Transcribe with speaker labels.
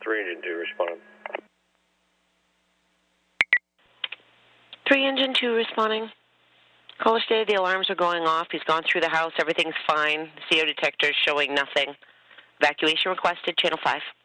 Speaker 1: 3 Engine 2 responding.
Speaker 2: 3 Engine 2 responding. Caller stated the alarms are going off. He's gone through the house. Everything's fine. The CO detector is showing nothing. Evacuation requested, Channel 5.